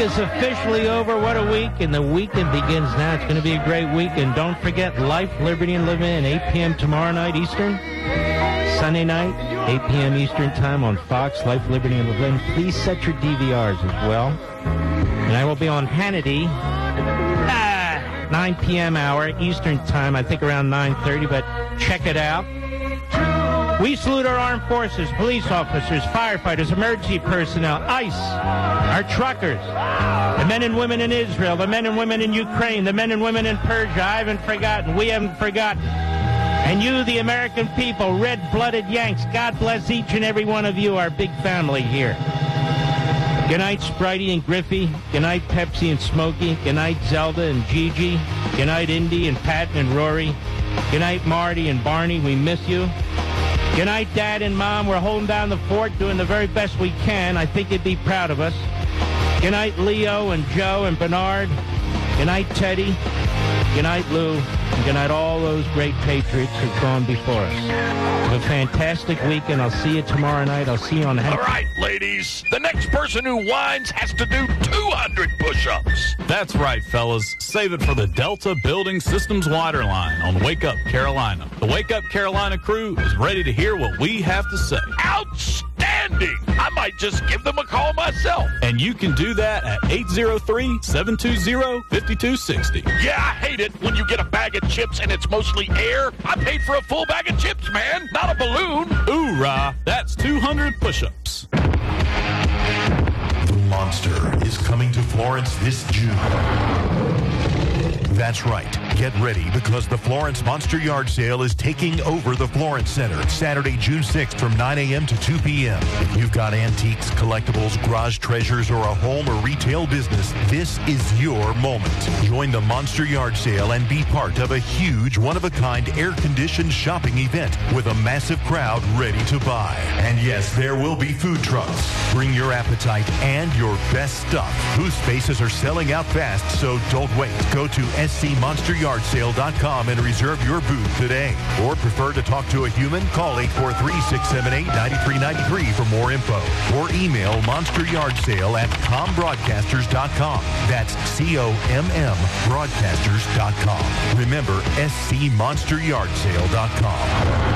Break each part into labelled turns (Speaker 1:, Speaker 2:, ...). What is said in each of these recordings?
Speaker 1: is officially over. What a week, and the weekend begins now. It's going to be a great weekend. Don't forget Life, Liberty, and Levin, 8 p.m. tomorrow night Eastern. Sunday night, 8 p.m. Eastern time on Fox, Life, Liberty, and Levin. Please set your DVRs as well. And I will be on Hannity, 9 p.m. hour Eastern time, I think around 9:30, but check it out. We salute our armed forces, police officers, firefighters, emergency personnel, ICE, our truckers, the men and women in Israel, the men and women in Ukraine, the men and women in Persia. I haven't forgotten. We haven't forgotten. And you, the American people, red-blooded Yanks, God bless each and every one of you, our big family here. Good night, Spritey and Griffey. Good night, Pepsi and Smokey. Good night, Zelda and Gigi. Good night, Indy and Patton and Rory. Good night, Marty and Barney. We miss you. Good night, Dad and Mom. We're holding down the fort, doing the very best we can. I think you'd be proud of us. Good night, Leo and Joe and Bernard. Good night, Teddy. Good night, Lou. And good night, all those great patriots who've gone before us. Have a fantastic weekend. I'll see you tomorrow night. I'll see you on the...
Speaker 2: All right, ladies. The next person who whines has to do 200 push-ups.
Speaker 3: That's right, fellas. Save it for the Delta Building Systems Waterline on Wake Up Carolina. The Wake Up Carolina crew is ready to hear what we have to say.
Speaker 2: Outstanding! I might just give them a call myself.
Speaker 3: And you can do that at 803-720-5260.
Speaker 2: Yeah, I hate it when you get a bag of chips and it's mostly air. I paid for a full bag of chips, man, not a balloon.
Speaker 3: Hoorah! That's 200 push-ups.
Speaker 4: The Monster is coming to Florence this June. That's right. Get ready because the Florence Monster Yard Sale is taking over the Florence Center Saturday, June 6th from 9 a.m. to 2 p.m. If you've got antiques, collectibles, garage treasures, or a home or retail business, this is your moment. Join the Monster Yard Sale and be part of a huge, one-of-a-kind, air-conditioned shopping event with a massive crowd ready to buy. And yes, there will be food trucks. Bring your appetite and your best stuff. Booth spaces are selling out fast, so don't wait. Go to scmonsteryardsale.com and reserve your booth today. Or prefer to talk to a human? Call 843-678-9393 for more info. Or email monsteryardsale@combroadcasters.com. That's C-O-M-M broadcasters.com. Remember, scmonsteryardsale.com.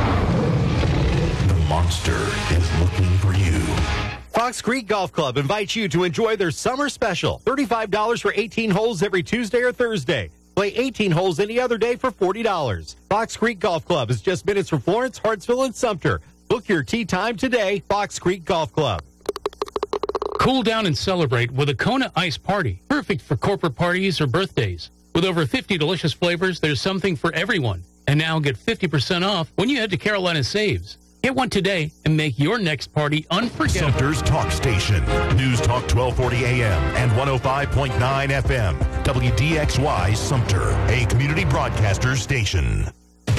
Speaker 4: The Monster is looking for you.
Speaker 5: Fox Creek Golf Club invites you to enjoy their summer special. $35 for 18 holes every Tuesday or Thursday. Play 18 holes any other day for $40. Fox Creek Golf Club is just minutes from Florence, Hartsville, and Sumter. Book your tee time today, Fox Creek Golf Club.
Speaker 6: Cool down and celebrate with a Kona Ice Party. Perfect for corporate parties or birthdays. With over 50 delicious flavors, there's something for everyone. And now get 50% off when you head to Carolina Saves. Get one today and make your next party unforgettable.
Speaker 4: Sumter's Talk Station. News Talk 1240 AM and 105.9 FM. WDXY Sumter, a community broadcaster station.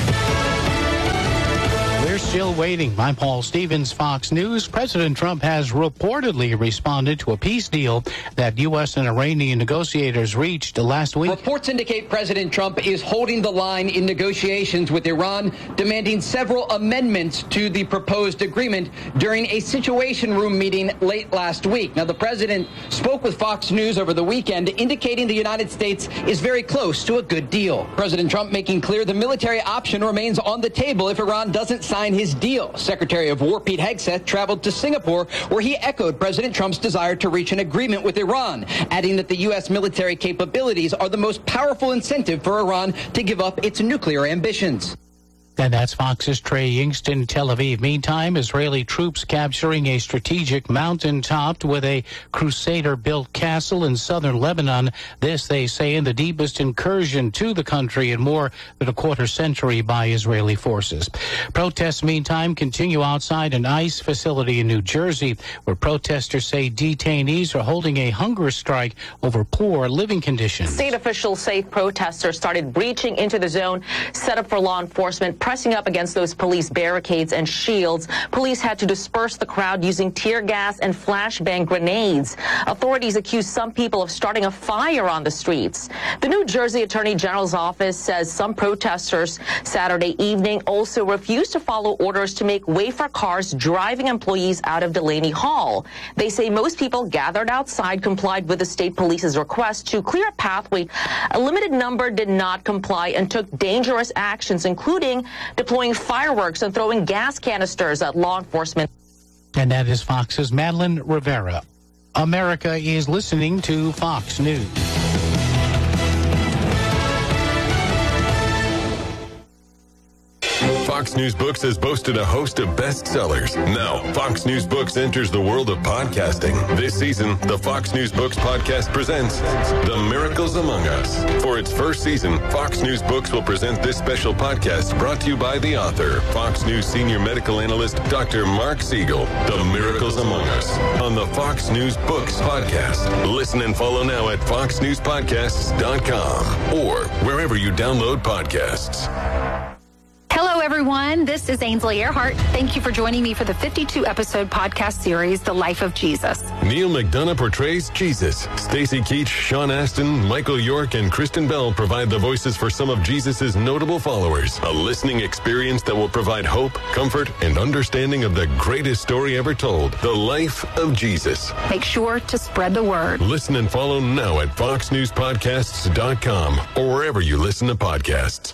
Speaker 7: We're still waiting. I'm Paul Stevens, Fox News. President Trump has reportedly responded to a peace deal that U.S. and Iranian negotiators reached last week.
Speaker 8: Reports indicate President Trump is holding the line in negotiations with Iran, demanding several amendments to the proposed agreement during a Situation Room meeting late last week. Now, the president spoke with Fox News over the weekend, indicating the United States is very close to a good deal. President Trump making clear the military option remains on the table if Iran doesn't sign his deal. Secretary of War Pete Hegseth traveled to Singapore, where he echoed President Trump's desire to reach an agreement with Iran, adding that the U.S. military capabilities are the most powerful incentive for Iran to give up its nuclear ambitions.
Speaker 7: And that's Fox's Trey Yingst in Tel Aviv. Meantime, Israeli troops capturing a strategic mountain-topped with a Crusader-built castle in southern Lebanon. This, they say, in the deepest incursion to the country in more than a quarter century by Israeli forces. Protests, meantime, continue outside an ICE facility in New Jersey, where protesters say detainees are holding a hunger strike over poor living conditions.
Speaker 9: State officials say protesters started breaching into the zone set up for law enforcement pressing up against those police barricades and shields. Police had to disperse the crowd using tear gas and flashbang grenades. Authorities accuse some people of starting a fire on the streets. The New Jersey Attorney General's office says some protesters Saturday evening also refused to follow orders to make way for cars driving employees out of Delaney Hall. They say most people gathered outside complied with the state police's request to clear a pathway. A limited number did not comply and took dangerous actions, including deploying fireworks and throwing gas canisters at law enforcement.
Speaker 7: And that is Fox's Madeline Rivera. America is listening to Fox News.
Speaker 10: Fox News Books has boasted a host of bestsellers. Now, Fox News Books enters the world of podcasting. This season, the Fox News Books podcast presents The Miracles Among Us. For its first season, Fox News Books will present this special podcast brought to you by the author, Fox News senior medical analyst, Dr. Mark Siegel. The Miracles Among Us on the Fox News Books podcast. Listen and follow now at foxnewspodcasts.com or wherever you download podcasts.
Speaker 11: Hello, everyone. This is Ainsley Earhart. Thank you for joining me for the 52-episode podcast series, The Life of Jesus.
Speaker 10: Neil McDonough portrays Jesus. Stacey Keach, Sean Astin, Michael York, and Kristen Bell provide the voices for some of Jesus' notable followers. A listening experience that will provide hope, comfort, and understanding of the greatest story ever told, The Life of Jesus.
Speaker 11: Make sure to spread the word.
Speaker 10: Listen and follow now at foxnewspodcasts.com or wherever you listen to podcasts.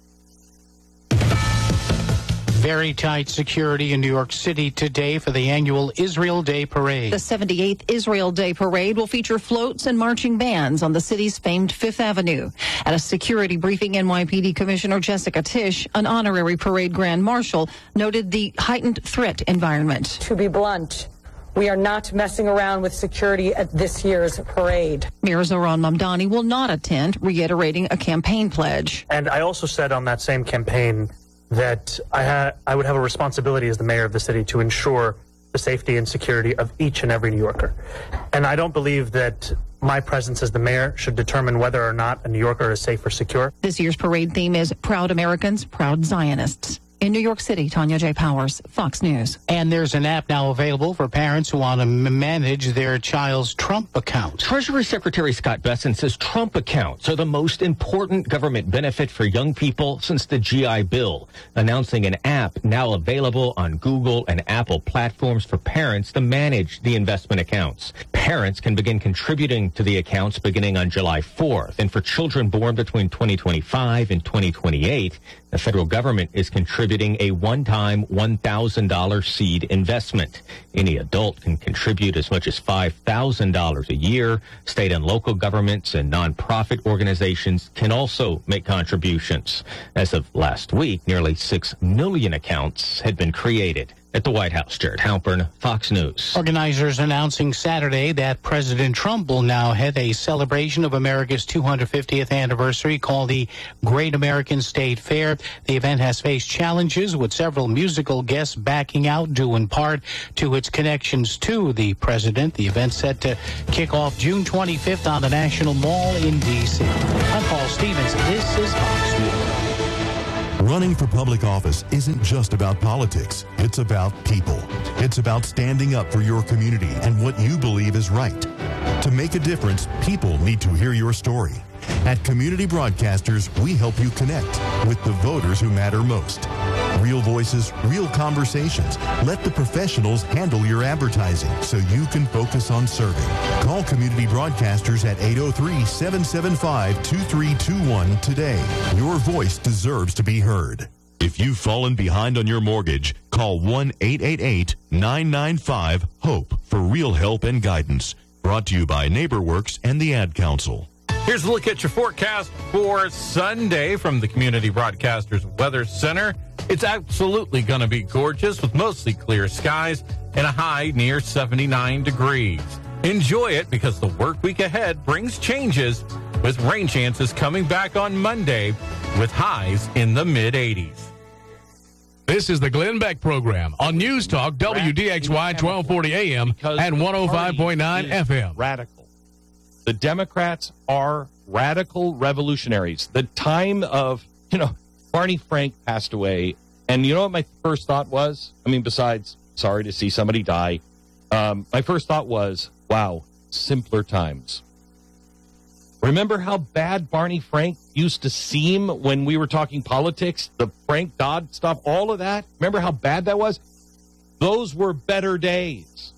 Speaker 7: Very tight security in New York City today for the annual Israel Day Parade.
Speaker 12: The 78th Israel Day Parade will feature floats and marching bands on the city's famed Fifth Avenue. At a security briefing, NYPD Commissioner Jessica Tisch, an honorary parade grand marshal, noted the heightened threat environment.
Speaker 13: To be blunt, we are not messing around with security at this year's parade.
Speaker 12: Mayor Zohran Mamdani will not attend, reiterating a campaign pledge.
Speaker 14: And I also said on that same campaign that I would have a responsibility as the mayor of the city to ensure the safety and security of each and every New Yorker. And I don't believe that my presence as the mayor should determine whether or not a New Yorker is safe or secure.
Speaker 12: This year's parade theme is Proud Americans, Proud Zionists. In New York City, Tanya J. Powers, Fox News.
Speaker 7: And there's an app now available for parents who want to manage their child's Trump account.
Speaker 15: Treasury Secretary Scott Bessent says Trump accounts are the most important government benefit for young people since the GI Bill, announcing an app now available on Google and Apple platforms for parents to manage the investment accounts. Parents can begin contributing to the accounts beginning on July 4th. And for children born between 2025 and 2028, the federal government is contributing a one-time $1,000 seed investment. Any adult can contribute as much as $5,000 a year. State and local governments and nonprofit organizations can also make contributions. As of last week, nearly 6 million accounts had been created. At the White House, Jared Halpern, Fox News.
Speaker 7: Organizers announcing Saturday that President Trump will now head a celebration of America's 250th anniversary called the Great American State Fair. The event has faced challenges with several musical guests backing out due in part to its connections to the president. The event set to kick off June 25th on the National Mall in D.C. I'm Paul Stevens. This is Fox News.
Speaker 4: Running for public office isn't just about politics. It's about people. It's about standing up for your community and what you believe is right. To make a difference, people need to hear your story. At Community Broadcasters, we help you connect with the voters who matter most. Real voices, real conversations. Let the professionals handle your advertising so you can focus on serving. Call Community Broadcasters at 803-775-2321 today. Your voice deserves to be heard. If you've fallen behind on your mortgage, call 1-888-995-HOPE for real help and guidance. Brought to you by NeighborWorks and the Ad Council.
Speaker 16: Here's a look at your forecast for Sunday from the Community Broadcasters Weather Center. It's absolutely going to be gorgeous with mostly clear skies and a high near 79 degrees. Enjoy it because the work week ahead brings changes with rain chances coming back on Monday with highs in the mid-80s.
Speaker 17: This is the Glenn Beck program on News Talk WDXY 1240 AM and 105.9 FM.
Speaker 18: Radical. The Democrats are radical revolutionaries. The time of, Barney Frank passed away, and you know what my first thought was? I mean, besides, sorry to see somebody die, my first thought was, wow, simpler times. Remember how bad Barney Frank used to seem when we were talking politics? The Frank Dodd stuff, all of that? Remember how bad that was? Those were better days.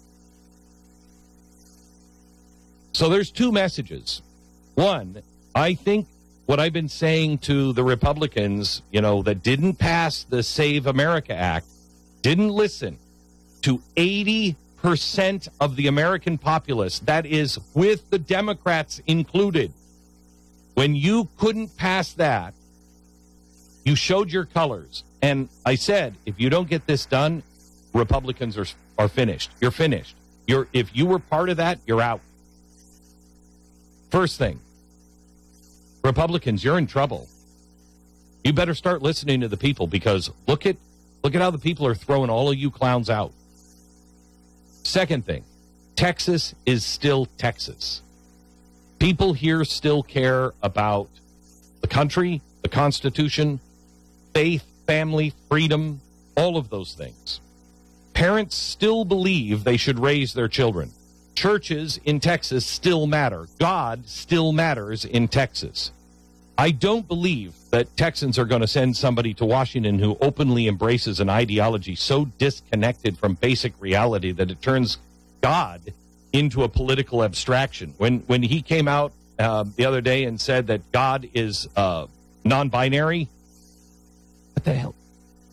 Speaker 18: So there's two messages. One, I think what I've been saying to the Republicans, that didn't pass the Save America Act, didn't listen to 80% of the American populace, that is with the Democrats included. When you couldn't pass that, you showed your colors. And I said, if you don't get this done, Republicans are finished. You're finished. If you were part of that, you're out. First thing, Republicans, you're in trouble. You better start listening to the people, because look at how the people are throwing all of you clowns out. Second thing, Texas is still Texas. People here still care about the country, the Constitution, faith, family, freedom, all of those things. Parents still believe they should raise their children. Churches in Texas still matter. God still matters in Texas. I don't believe that Texans are going to send somebody to Washington who openly embraces an ideology so disconnected from basic reality that it turns God into a political abstraction. When he came out the other day and said that God is non-binary, what the hell?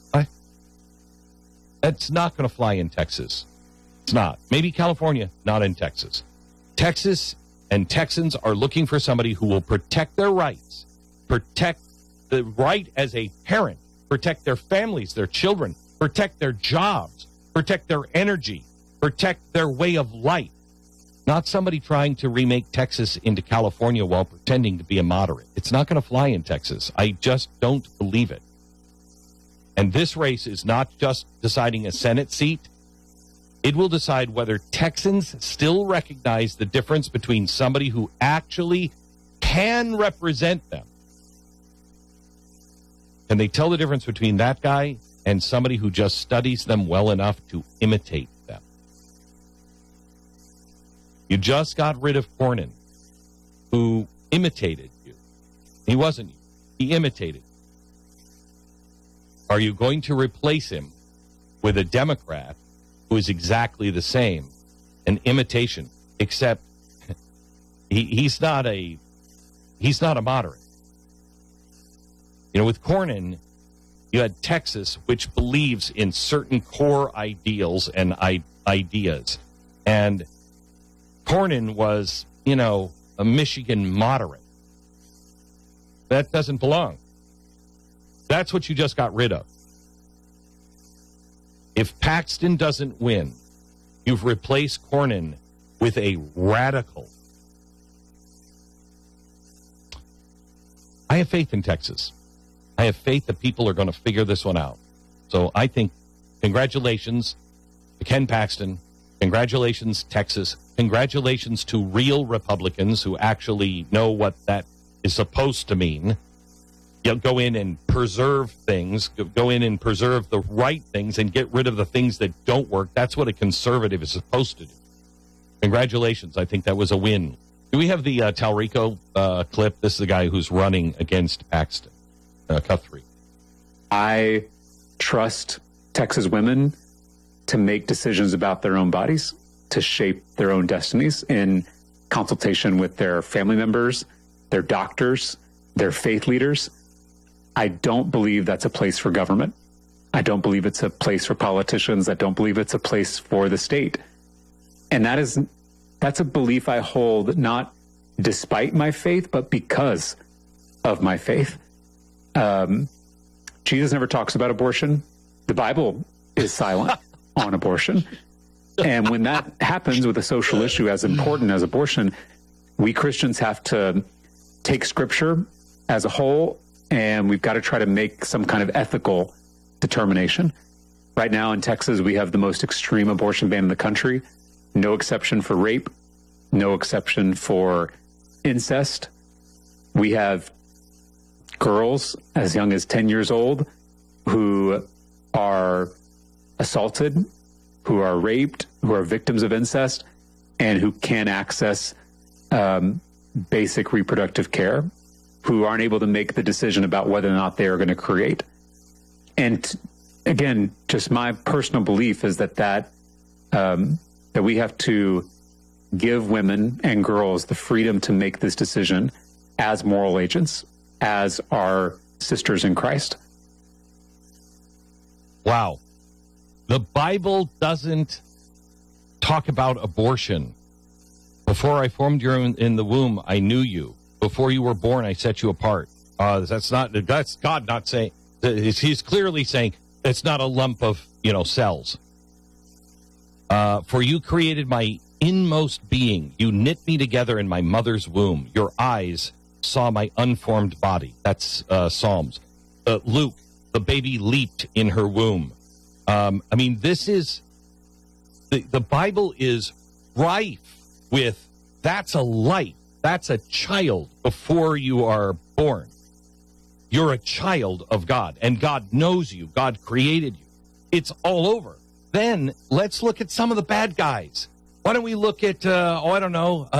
Speaker 18: That's not going to fly in Texas. It's not. Maybe California, not in Texas. Texas and Texans are looking for somebody who will protect their rights, protect the right as a parent, protect their families, their children, protect their jobs, protect their energy, protect their way of life. Not somebody trying to remake Texas into California while pretending to be a moderate. It's not going to fly in Texas. I just don't believe it. And this race is not just deciding a Senate seat. It will decide whether Texans still recognize the difference between somebody who actually can represent them. Can they tell the difference between that guy and somebody who just studies them well enough to imitate them? You just got rid of Cornyn, who imitated you. He wasn't you. He imitated you. Are you going to replace him with a Democrat who is exactly the same, an imitation, except he's not a moderate. With Cornyn, you had Texas, which believes in certain core ideals and ideas. And Cornyn was, a Michigan moderate. That doesn't belong. That's what you just got rid of. If Paxton doesn't win, you've replaced Cornyn with a radical. I have faith in Texas. I have faith that people are going to figure this one out. So I think congratulations to Ken Paxton. Congratulations, Texas. Congratulations to real Republicans who actually know what that is supposed to mean. Go in and preserve things, go in and preserve the right things and get rid of the things that don't work. That's what a conservative is supposed to do. Congratulations. I think that was a win. Do we have the Talrico clip? This is the guy who's running against Paxton. Cut 3.
Speaker 19: I trust Texas women to make decisions about their own bodies, to shape their own destinies in consultation with their family members, their doctors, their faith leaders. I don't believe that's a place for government. I don't believe it's a place for politicians. I don't believe it's a place for the state. And that's a belief I hold not despite my faith, but because of my faith. Jesus never talks about abortion. The Bible is silent on abortion. And when that happens with a social issue as important as abortion, we Christians have to take Scripture as a whole, and we've got to try to make some kind of ethical determination. Right now in Texas, we have the most extreme abortion ban in the country. No exception for rape. No exception for incest. We have girls as young as 10 years old who are assaulted, who are raped, who are victims of incest, and who can't access basic reproductive care, who aren't able to make the decision about whether or not they are going to create. And again, just my personal belief is that we have to give women and girls the freedom to make this decision as moral agents, as our sisters in Christ.
Speaker 18: Wow. The Bible doesn't talk about abortion. Before I formed you in the womb, I knew you. Before you were born, I set you apart. That's God not saying. He's clearly saying it's not a lump of, cells. For you created my inmost being. You knit me together in my mother's womb. Your eyes saw my unformed body. That's Psalms. Luke, the baby leaped in her womb. This is, the Bible is rife with, that's a life. That's a child before you are born. You're a child of God, and God knows you. God created you. It's all over. Then let's look at some of the bad guys. Why don't we look at, Baal,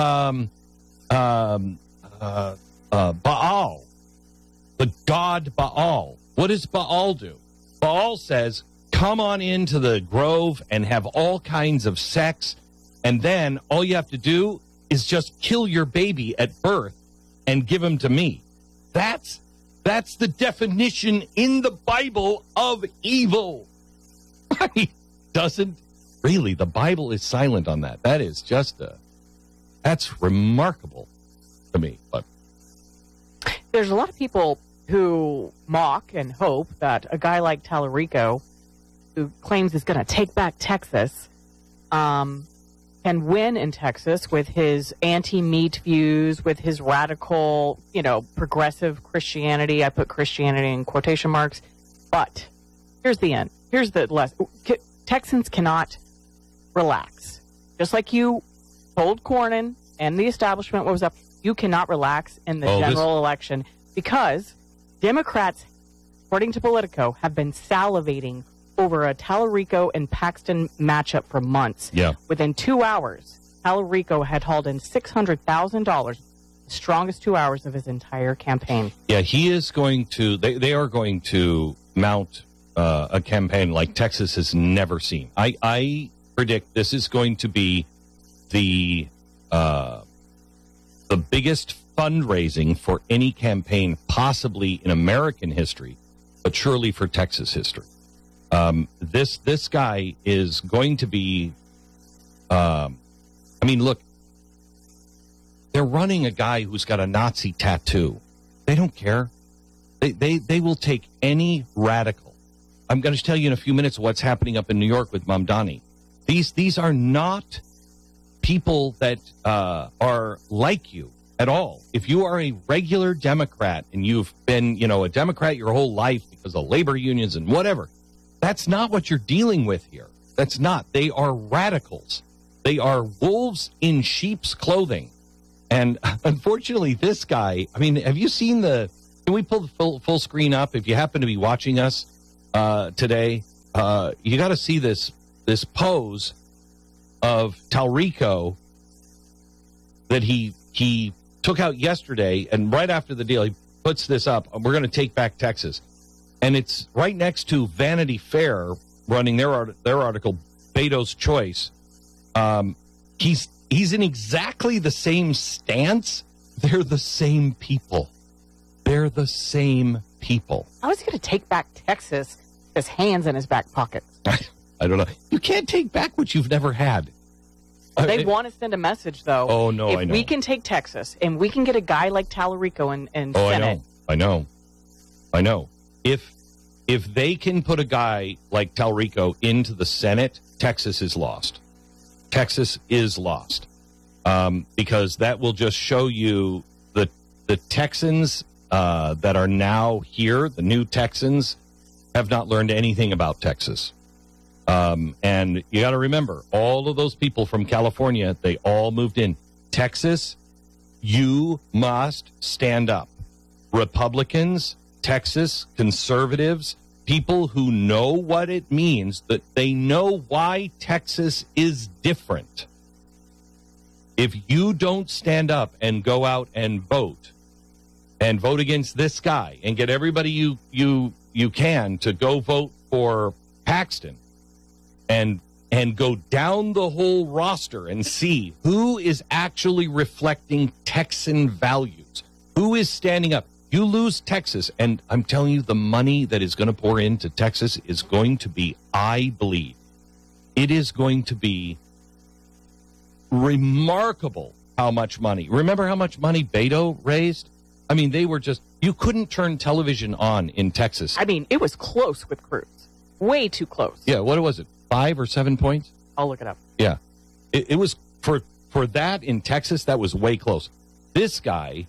Speaker 18: the god Baal. What does Baal do? Baal says, come on into the grove and have all kinds of sex, and then all you have to do is just kill your baby at birth and give him to me. That's the definition in the Bible of evil. Doesn't really, the Bible is silent on that. That is just that's remarkable to me. But
Speaker 20: there's a lot of people who mock and hope that a guy like Tallarico, who claims he's going to take back Texas, can win in Texas with his anti-meat views, with his radical, progressive Christianity. I put Christianity in quotation marks. But here's the end. Here's the lesson. Texans cannot relax. Just like you told Cornyn and the establishment what was up, you cannot relax in the general election because Democrats, according to Politico, have been salivating over a Tallarico and Paxton matchup for months.
Speaker 18: Yeah.
Speaker 20: Within 2 hours, Tallarico had hauled in $600,000, the strongest 2 hours of his entire campaign.
Speaker 18: Yeah, he is going to, they are going to mount a campaign like Texas has never seen. I predict this is going to be the biggest fundraising for any campaign possibly in American history, but surely for Texas history. This guy is going to be, look, they're running a guy who's got a Nazi tattoo. They don't care. They will take any radical. I'm going to tell you in a few minutes what's happening up in New York with Mamdani. These are not people that are like you at all. If you are a regular Democrat and you've been, a Democrat your whole life because of labor unions and whatever, that's not what you're dealing with here. That's not. They are radicals. They are wolves in sheep's clothing. And unfortunately, this guy, have you seen can we pull the full screen up? If you happen to be watching us today, you got to see this pose of Tallarico that he took out yesterday, and right after the deal, he puts this up. We're going to take back Texas. And it's right next to Vanity Fair running their article, Beto's Choice. He's in exactly the same stance. They're the same people. They're the same people.
Speaker 20: How is he going to take back Texas with his hands in his back pockets?
Speaker 18: I don't know. You can't take back what you've never had.
Speaker 20: They want to send a message, though.
Speaker 18: Oh, no,
Speaker 20: if
Speaker 18: I know.
Speaker 20: we can take Texas and we can get a guy like Tallarico in Senate.
Speaker 18: I know. If they can put a guy like Tallarico into the Senate, Texas is lost. Texas is lost. Because that will just show you the Texans that are now here, the new Texans, have not learned anything about Texas. And you got to remember, all of those people from California, they all moved in. Texas, you must stand up. Republicans, Texas conservatives, people who know what it means, that they know why Texas is different. If you don't stand up and go out and vote against this guy and get everybody you can to go vote for Paxton and go down the whole roster and see who is actually reflecting Texan values, who is standing up. You lose Texas, and I'm telling you, the money that is going to pour into Texas is going to be, I believe, it is going to be remarkable how much money. Remember how much money Beto raised? I mean, they were just, you couldn't turn television on in Texas.
Speaker 20: I mean, it was close with Cruz. Way too close.
Speaker 18: Yeah, what was it, 5 or 7 points?
Speaker 20: I'll look it up.
Speaker 18: Yeah. It was, for that in Texas, that was way close. This guy,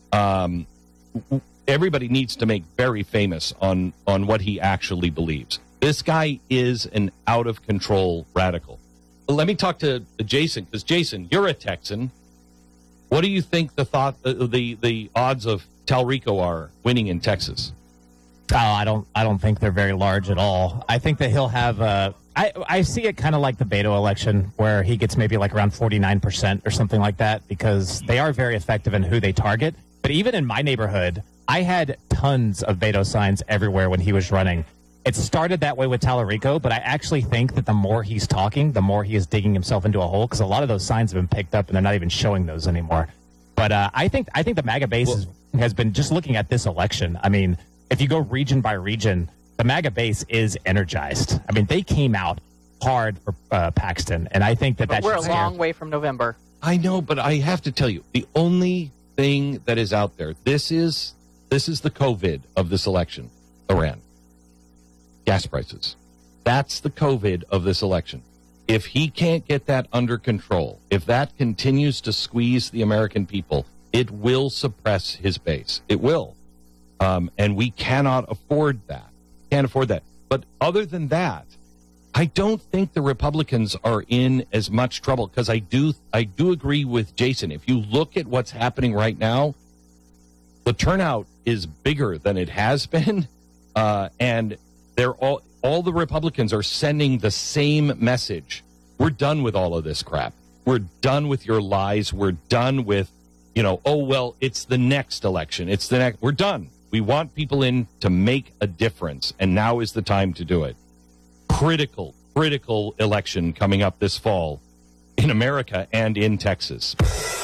Speaker 18: everybody needs to make very famous on what he actually believes. This guy is an out-of-control radical. Let me talk to Jason, because Jason, you're a Texan. What do you think the odds of Talrico are winning in Texas?
Speaker 21: Oh, I don't think they're very large at all. I think that he'll have I see it kind of like the Beto election, where he gets maybe like around 49% or something like that, because they are very effective in who they target. But even in my neighborhood, I had tons of Beto signs everywhere when he was running. It started that way with Talarico, but I actually think that the more he's talking, the more he is digging himself into a hole, because a lot of those signs have been picked up and they're not even showing those anymore. But I think the MAGA base has been, just looking at this election, I mean, if you go region by region, the MAGA base is energized. I mean, they came out hard for Paxton, and I think that
Speaker 20: we're a long way from November.
Speaker 18: I know, but I have to tell you, the only thing that is out there, this is the COVID of this election, Iran. Gas prices. That's the COVID of this election. If he can't get that under control, if that continues to squeeze the American people, it will suppress his base. It will. And we cannot afford that. Can't afford that. But other than that, I don't think the Republicans are in as much trouble, because I do agree with Jason. If you look at what's happening right now, the turnout is bigger than it has been, and they're all the Republicans are sending the same message. We're done with all of this crap. We're done with your lies. We're done with, oh, well, it's the next election. It's the next. We're done. We want people in to make a difference, and now is the time to do it. Critical election coming up this fall in America and in Texas.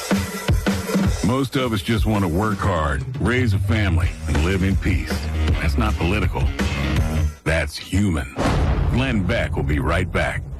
Speaker 22: Most of us just want to work hard, raise a family, and live in peace. That's not political. That's human. Glenn Beck will be right back.